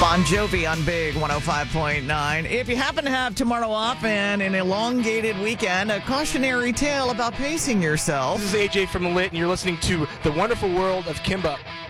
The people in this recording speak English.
Bon Jovi on Big 105.9. If you happen to have tomorrow off and an elongated weekend, a cautionary tale about pacing yourself. This is AJ from The Lit, and you're listening to The Wonderful World of Kimba.